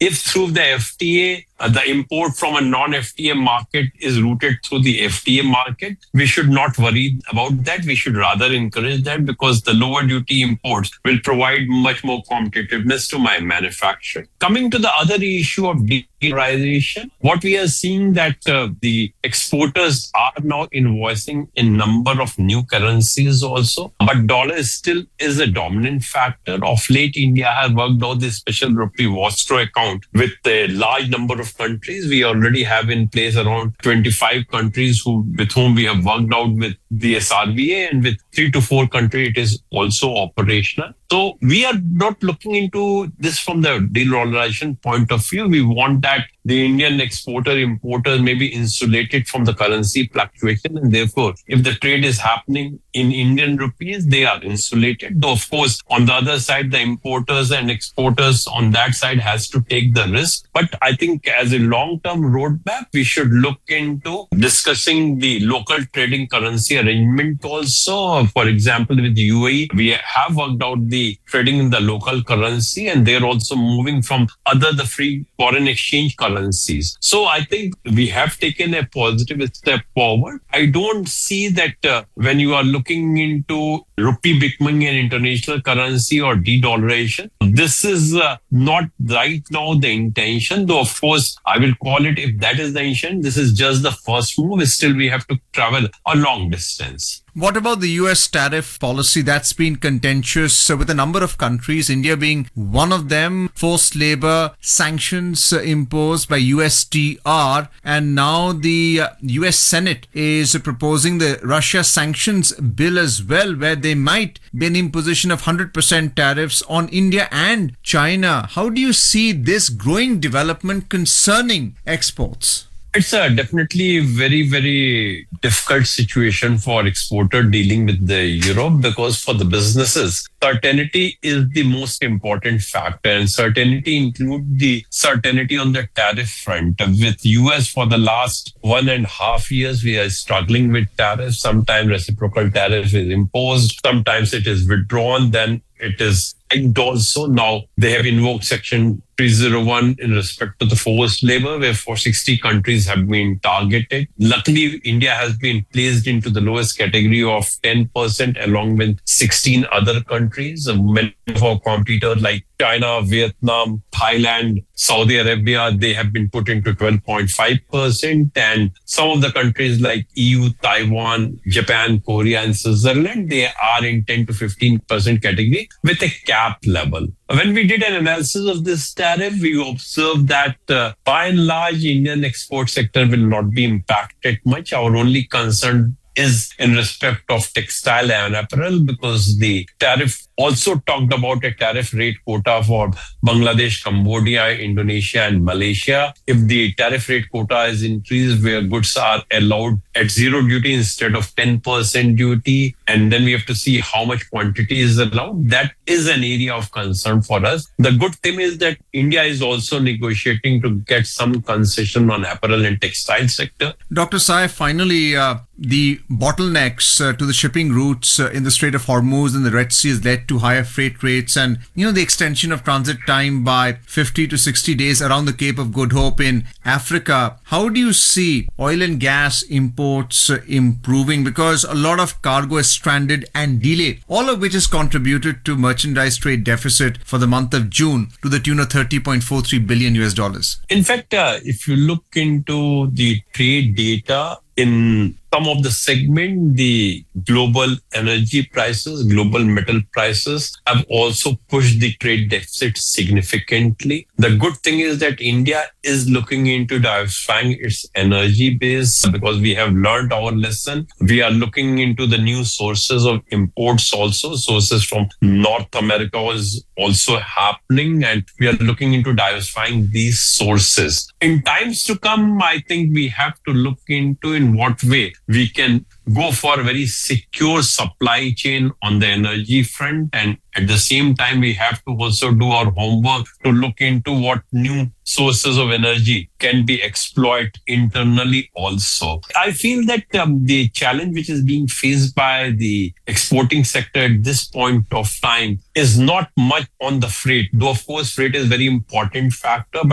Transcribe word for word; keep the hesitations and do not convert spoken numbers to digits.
If through the F T A, uh, the import from a non-F T A market is routed through the F T A market, we should not worry about that. We should rather encourage that because the lower duty imports will provide much more competitiveness to my manufacturer. Coming to the other issue of de-dollarization, what we are seeing that uh, the exporters are now invoicing in number of new currencies also, but dollar still is a dominant factor. Of late, India has worked out this special rupee Vostro account with a large number of countries. We already have in place around twenty-five countries who with whom we have worked out with the S R B A, and with three to four countries it is also operational. So we are not looking into this from the de-dollarization point of view. We want that the Indian exporter importers may be insulated from the currency fluctuation, and therefore, if the trade is happening in Indian rupees, they are insulated. Though, of course, on the other side, the importers and exporters on that side has to take the risk. But I think as a long-term roadmap, we should look into discussing the local trading currency arrangement also. For example, with U A E, we have worked out the trading in the local currency, and they're also moving from other the free foreign exchange currencies. So I think we have taken a positive step forward. I don't see that uh, when you are looking into rupee becoming an international currency or de-dollarization, this is uh, not right now the intention. Though, of course, I will call it, if that is the intention, this is just the first move. Still, we have to travel a long distance. What about the U S tariff policy? That's been contentious uh, with a number of countries, India being one of them. Forced labor sanctions uh, imposed by U S T R, and now the uh, U S Senate is uh, proposing the Russia sanctions bill as well, where they might be an imposition of one hundred percent tariffs on India and China. How do you see this growing development concerning exports? It's a definitely very, very difficult situation for exporter dealing with the Europe, because for the businesses, certainty is the most important factor, and certainty includes the certainty on the tariff front. With U S for the last one and a half years, we are struggling with tariffs. Sometimes reciprocal tariff is imposed, sometimes it is withdrawn, then it is also. Now they have invoked Section three oh one in respect to the forced labor, where four hundred sixty countries have been targeted. Luckily, India has been placed into the lowest category of ten percent along with sixteen other countries. Many of our competitors like China, Vietnam, Thailand, Saudi Arabia, they have been put into twelve point five percent. And some of the countries like E U, Taiwan, Japan, Korea, and Switzerland, they are in ten to fifteen percent category with a cap level. When we did an analysis of this tariff, we observed that uh, by and large, Indian export sector will not be impacted much. Our only concern is in respect of textile and apparel, because the tariff also talked about a tariff rate quota for Bangladesh, Cambodia, Indonesia, and Malaysia. If the tariff rate quota is increased, where goods are allowed at zero duty instead of ten percent duty, and then we have to see how much quantity is allowed, that is an area of concern for us. The good thing is that India is also negotiating to get some concession on apparel and textile sector. Doctor Sai, finally, uh, the bottlenecks uh, to the shipping routes uh, in the Strait of Hormuz and the Red Sea has led to higher freight rates, and you know the extension of transit time by fifty to sixty days around the Cape of Good Hope in Africa. How do you see oil and gas imports uh, improving? Because a lot of cargo is stranded and delayed, all of which has contributed to merchandise trade deficit for the month of June to the tune of thirty point four three billion U S dollars. In fact, uh, if you look into the trade data, in some of the segment, the global energy prices, global metal prices have also pushed the trade deficit significantly. The good thing is that India is looking into diversifying its energy base, because we have learned our lesson. We are looking into the new sources of imports also. Sources from North America is also happening, and we are looking into diversifying these sources. In times to come, I think we have to look into in what way we can go for a very secure supply chain on the energy front, and at the same time we have to also do our homework to look into what new sources of energy can be exploited internally also. I feel that um, the challenge which is being faced by the exporting sector at this point of time is not much on the freight, though of course freight is a very important factor, but